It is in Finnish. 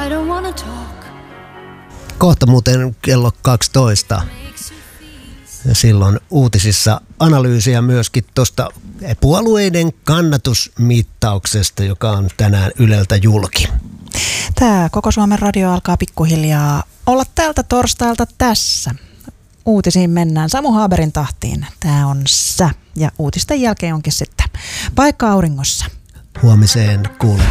I don't wanna talk. Kohta muuten kello 12. Ja silloin uutisissa analyysiä myöskin tuosta puolueiden kannatusmittauksesta, joka on tänään Yleltä julki. Tämä Koko Suomen radio alkaa pikkuhiljaa olla tältä torstailta tässä. Uutisiin mennään Samu Haaberin tahtiin. Tämä on Sä. Ja uutisten jälkeen onkin sitten paikka auringossa. Huomiseen kuulemiin.